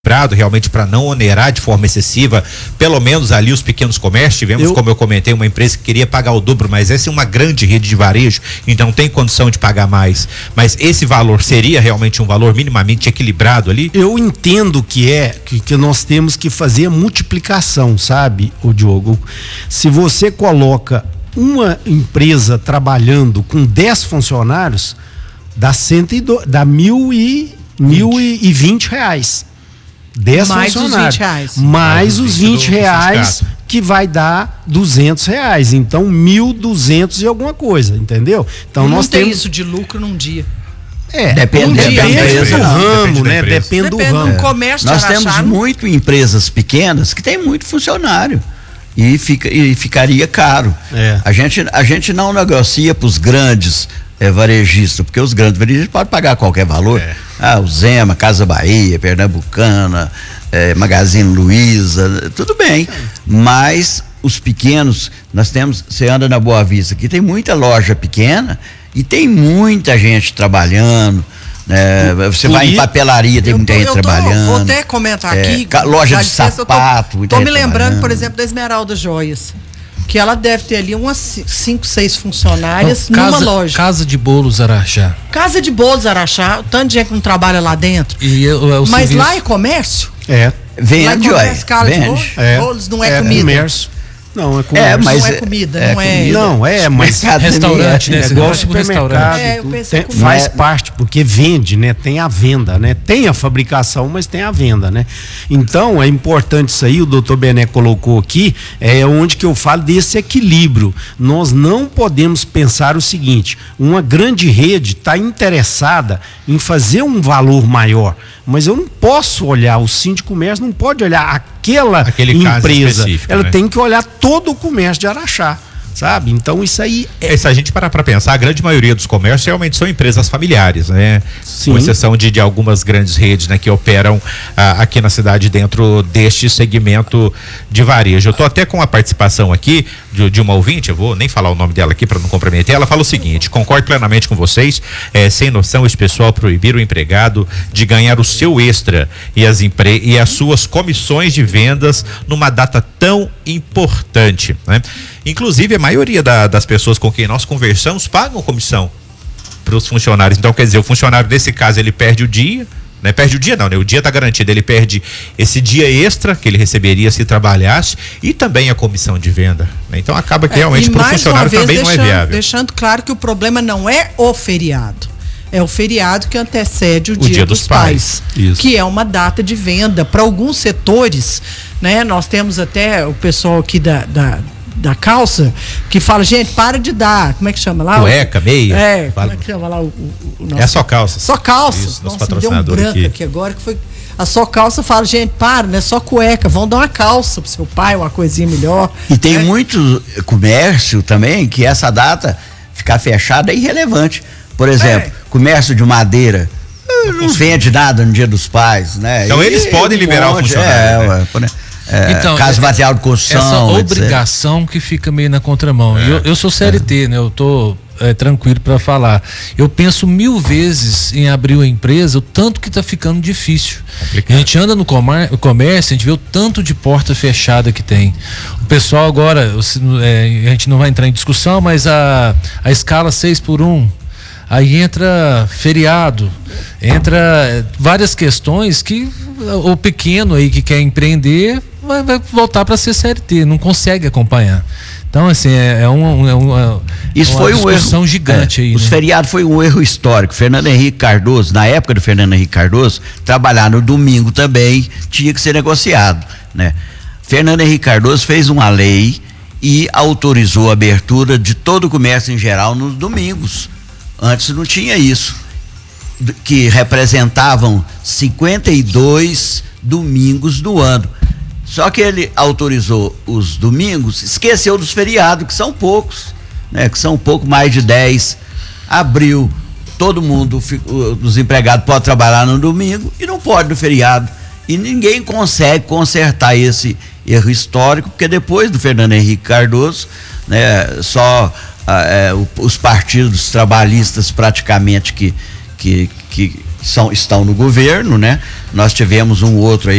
realmente para não onerar de forma excessiva, pelo menos ali os pequenos comércios. Tivemos, como eu comentei, uma empresa que queria pagar o dobro, mas essa é uma grande rede de varejo, então tem condição de pagar mais. Mas esse valor seria realmente um valor minimamente equilibrado ali? Eu entendo que nós temos que fazer a multiplicação, sabe, o Diogo? Se você coloca uma empresa trabalhando com 10 funcionários, dá R$1.020. 10 mais funcionários. Os 20 reais. Mais os 20 reais que vai dar R$200. Então, 1.200 e alguma coisa, entendeu? Então, não nós tem temos isso de lucro num dia. Depende do ramo, né? Depende do ramo. Comércio nós temos muito empresas pequenas que tem muito funcionário e ficaria caro. A gente não negocia para os grandes varejistas, porque os grandes varejistas podem pagar qualquer valor. O Zema, Casa Bahia, Pernambucana, Magazine Luiza, tudo bem. Mas os pequenos, você anda na Boa Vista, aqui tem muita loja pequena e tem muita gente trabalhando. Você vai em papelaria, tem muita gente trabalhando. Vou até comentar aqui. Loja de sapato. Estou me lembrando, por exemplo, da Esmeralda Joias, que ela deve ter ali umas 5, 6 funcionárias numa loja. Casa de Bolos Araxá. Casa de Bolos Araxá, o tanto de gente que não trabalha lá dentro. Mas serviço... lá é comércio? Vende, Bolos não é comida. Comércio. Não, é comércio. Mas não é comida, mas restaurante, né? Igual supermercado. Eu pensei faz parte, porque vende, né? Tem a venda, né? Tem a fabricação, mas tem a venda, né? Então, é importante isso aí, o doutor Bené colocou aqui, onde que eu falo desse equilíbrio. Nós não podemos pensar o seguinte: uma grande rede está interessada em fazer um valor maior, mas eu não posso olhar, o síndico de comércio não pode olhar aquele empresa, ela tem que olhar todo o comércio de Araxá, sabe? Então isso aí se a gente parar para pensar, a grande maioria dos comércios realmente são empresas familiares, né? Sim. Com exceção de algumas grandes redes, né, que operam aqui na cidade dentro deste segmento de varejo. Eu tô até com a participação aqui de uma ouvinte, eu vou nem falar o nome dela aqui para não comprometer. Ela fala o seguinte: concordo plenamente com vocês, sem noção esse pessoal proibir o empregado de ganhar o seu extra e as suas comissões de vendas numa data tão importante, né? Inclusive, a maioria das pessoas com quem nós conversamos pagam comissão para os funcionários. Então, quer dizer, o funcionário, nesse caso, ele perde o dia, né? Perde o dia não, né? O dia está garantido, ele perde esse dia extra que ele receberia se trabalhasse e também a comissão de venda, né? Então, acaba que realmente para o funcionário também não é viável. Deixando claro que o problema não é o feriado. É o feriado que antecede o Dia dos Pais. Que é uma data de venda para alguns setores, né? Nós temos até o pessoal aqui da calça, que fala, gente, para de dar, como é que chama lá? Cueca, meia. Como é que chama lá o nosso... É só calça. Só calça. Isso, nossa, me deu um branco aqui agora, que foi a só calça. Fala, gente, para, não é só cueca, vão dar uma calça pro seu pai, uma coisinha melhor. E tem muito comércio também que essa data ficar fechada é irrelevante. Por exemplo, comércio de madeira não vende nada no Dia dos Pais, né? Então eles podem liberar o funcionário, então, caso material de construção, essa obrigação que fica meio na contramão. Eu sou CLT, né? Eu tô tranquilo para falar. Eu penso 1000 vezes em abrir uma empresa, o tanto que tá ficando difícil. A gente anda no comércio, a gente vê o tanto de porta fechada que tem. O pessoal agora, a gente não vai entrar em discussão, mas a escala 6x1, aí entra feriado, entra várias questões que o pequeno aí que quer empreender vai voltar para ser CLT, não consegue acompanhar. Então, assim, isso foi uma discussão gigante aí. Os feriados foi um erro histórico. Fernando Henrique Cardoso, na época do Fernando Henrique Cardoso, trabalhar no domingo também tinha que ser negociado, né? Fernando Henrique Cardoso fez uma lei e autorizou a abertura de todo o comércio em geral nos domingos. Antes não tinha isso, que representavam 52 domingos do ano. Só que ele autorizou os domingos, esqueceu dos feriados, que são poucos, né? Que são um pouco mais de 10. Abriu, todo mundo, os empregados podem trabalhar no domingo e não pode no feriado. E ninguém consegue consertar esse erro histórico, porque depois do Fernando Henrique Cardoso, né, os partidos trabalhistas praticamente que estão no governo, né? Nós tivemos um outro aí